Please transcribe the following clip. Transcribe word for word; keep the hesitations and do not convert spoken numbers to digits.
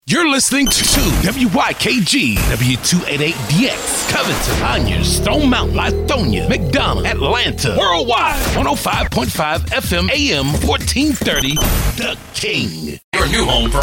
You're listening to W Y K G, W two eighty-eight D X, Covington, Conyers, Stone Mountain, Lithonia, McDonough, Atlanta, worldwide, one oh five point five F M, A M, fourteen thirty, The King. Your new home for